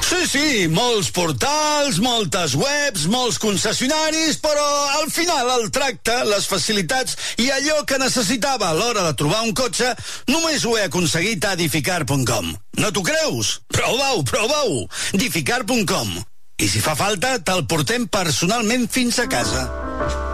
Sí, molts portals, moltes webs, molts concessionaris, però al final el tracte, les facilitats i allò que necessitava a l'hora de trobar un cotxe només ho he aconseguit a Edificar.com. No t'ho creus? Prova-ho! Edificar.com. I si fa falta, te'l portem personalment fins a casa.